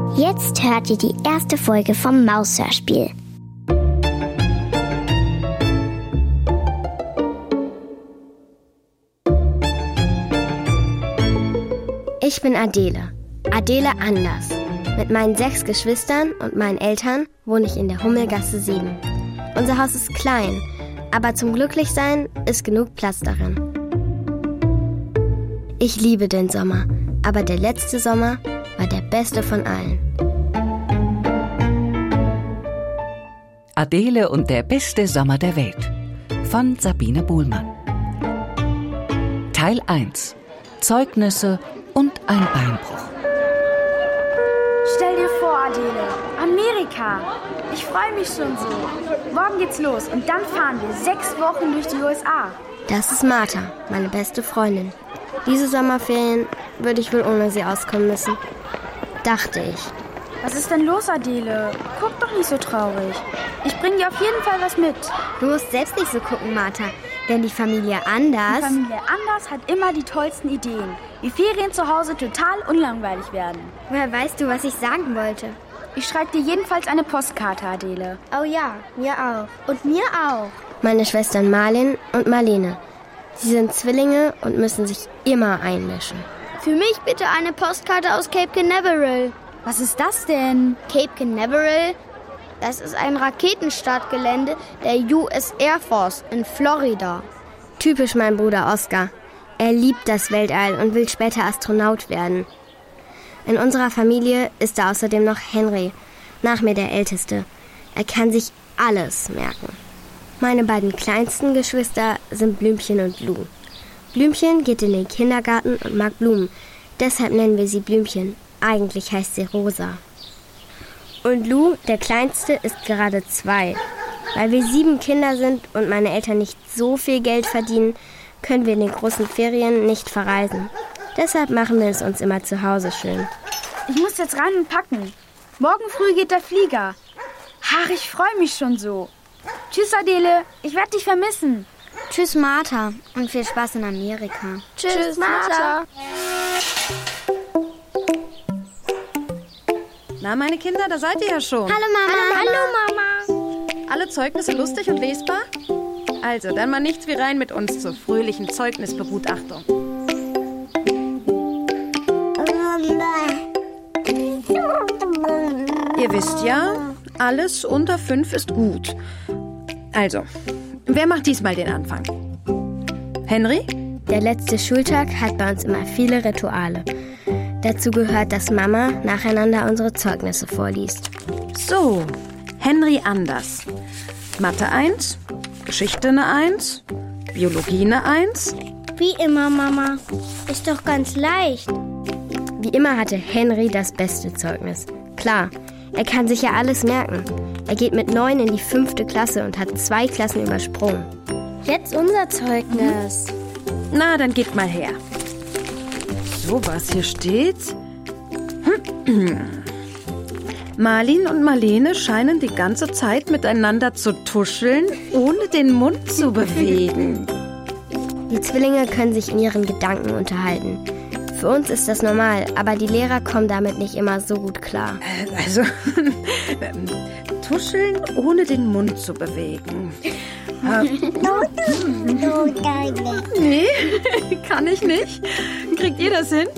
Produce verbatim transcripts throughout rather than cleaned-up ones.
Jetzt hört ihr die erste Folge vom Maushörspiel. Ich bin Adele. Adele Anders. Mit meinen sechs Geschwistern und meinen Eltern wohne ich in der Hummelgasse sieben. Unser Haus ist klein, aber zum Glücklichsein ist genug Platz darin. Ich liebe den Sommer, aber der letzte Sommer war der beste von allen. Adele und der beste Sommer der Welt von Sabine Buhlmann. Teil eins. Zeugnisse und ein Beinbruch. Stell dir vor, Adele, Amerika. Ich freue mich schon so. Morgen geht's los und dann fahren wir sechs Wochen durch die U S A. Das ist Martha, meine beste Freundin. Diese Sommerferien würde ich wohl ohne sie auskommen müssen. Dachte ich. Was ist denn los, Adele? Guck doch nicht so traurig. Ich bringe dir auf jeden Fall was mit. Du musst selbst nicht so gucken, Martha. Denn die Familie Anders... Die Familie Anders hat immer die tollsten Ideen. Wie Ferien zu Hause total unlangweilig werden. Woher weißt du, was ich sagen wollte? Ich schreibe dir jedenfalls eine Postkarte, Adele. Oh ja, mir auch. Und mir auch. Meine Schwestern Marlin und Marlene. Sie sind Zwillinge und müssen sich immer einmischen. Für mich bitte eine Postkarte aus Cape Canaveral. Was ist das denn? Cape Canaveral? Das ist ein Raketenstartgelände der U S Air Force in Florida. Typisch mein Bruder Oskar. Er liebt das Weltall und will später Astronaut werden. In unserer Familie ist da außerdem noch Henry, nach mir der Älteste. Er kann sich alles merken. Meine beiden kleinsten Geschwister sind Blümchen und Lou. Blümchen geht in den Kindergarten und mag Blumen. Deshalb nennen wir sie Blümchen. Eigentlich heißt sie Rosa. Und Lou, der Kleinste, ist gerade zwei. Weil wir sieben Kinder sind und meine Eltern nicht so viel Geld verdienen, können wir in den großen Ferien nicht verreisen. Deshalb machen wir es uns immer zu Hause schön. Ich muss jetzt ran und packen. Morgen früh geht der Flieger. Ach, ich freue mich schon so. Tschüss, Adele. Ich werde dich vermissen. Tschüss, Martha. Und viel Spaß in Amerika. Tschüss, Tschüss Martha. Na, meine Kinder, da seid ihr ja schon. Hallo, Mama. Hallo, Mama. Alle Zeugnisse lustig und lesbar? Also, dann mal nichts wie rein mit uns zur fröhlichen Zeugnisbegutachtung. Ihr wisst ja, alles unter fünf ist gut. Also, wer macht diesmal den Anfang? Henry? Der letzte Schultag hat bei uns immer viele Rituale. Dazu gehört, dass Mama nacheinander unsere Zeugnisse vorliest. So, Henry Anders. Mathe eins, Geschichte eine eins, Biologie eine eins. Wie immer, Mama. Ist doch ganz leicht. Wie immer hatte Henry das beste Zeugnis. Klar, er kann sich ja alles merken. Er geht mit neun in die fünfte Klasse und hat zwei Klassen übersprungen. Jetzt unser Zeugnis. Na, dann geht mal her. So, was hier steht. Marlin und Marlene scheinen die ganze Zeit miteinander zu tuscheln, ohne den Mund zu bewegen. Die Zwillinge können sich in ihren Gedanken unterhalten. Für uns ist das normal, aber die Lehrer kommen damit nicht immer so gut klar. Also, tuscheln, ohne den Mund zu bewegen. Nee, kann ich nicht. Kriegt ihr das hin?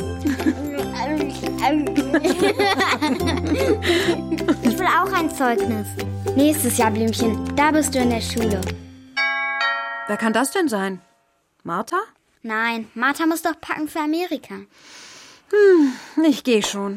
Ich will auch ein Zeugnis. Nächstes Jahr, Blümchen, da bist du in der Schule. Wer kann das denn sein? Martha? Nein, Martha muss doch packen für Amerika. Hm, ich gehe schon.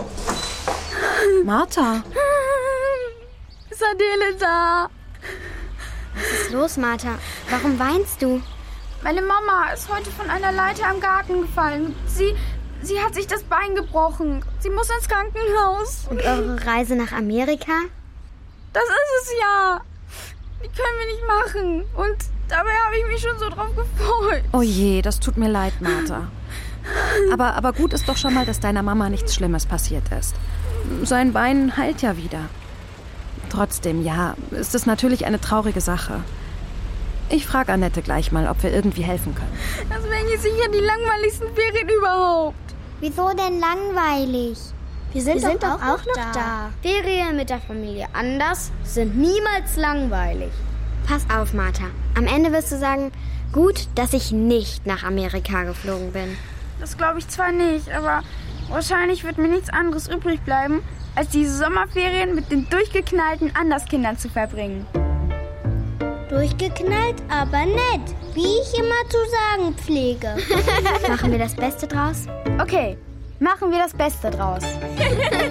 Martha? Ist Adele da? Was ist los, Martha? Warum weinst du? Meine Mama ist heute von einer Leiter am Garten gefallen. Sie, sie hat sich das Bein gebrochen. Sie muss ins Krankenhaus. Und eure Reise nach Amerika? Das ist es ja. Die können wir nicht machen. Und dabei habe ich mich schon so drauf gefreut. Oh je, das tut mir leid, Martha. Aber, aber gut ist doch schon mal, dass deiner Mama nichts Schlimmes passiert ist. Sein Bein heilt ja wieder. Trotzdem, ja, ist es natürlich eine traurige Sache. Ich frage Annette gleich mal, ob wir irgendwie helfen können. Das wären hier sicher die langweiligsten Ferien überhaupt. Wieso denn langweilig? Wir sind, Wir sind doch, doch auch, auch noch da. da. Ferien mit der Familie Anders sind niemals langweilig. Pass auf, Martha. Am Ende wirst du sagen, gut, dass ich nicht nach Amerika geflogen bin. Das glaube ich zwar nicht, aber wahrscheinlich wird mir nichts anderes übrig bleiben, als diese Sommerferien mit den durchgeknallten Anderskindern zu verbringen. Durchgeknallt, aber nett, wie ich immer zu sagen pflege. Machen wir das Beste draus? Okay, machen wir das Beste draus.